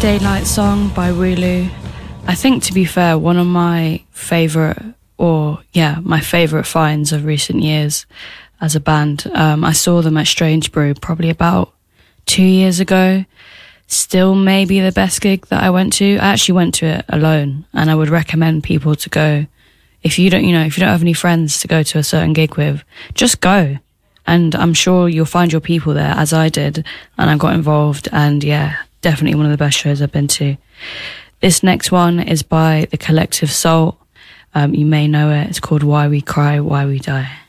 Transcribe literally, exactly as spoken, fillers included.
Daylight Song by Rulu. I think, to be fair, one of my favourite, or yeah, my favourite finds of recent years as a band. Um, I saw them at Strange Brew probably about two years ago. Still maybe the best gig that I went to. I actually went to it alone, and I would recommend people to go. If you don't, you know, if you don't have any friends to go to a certain gig with, just go. And I'm sure you'll find your people there, as I did, and I got involved, and yeah, definitely one of the best shows I've been to. This next one is by The Collective Soul. Um, you may know it. It's called Why We Cry, Why We Die.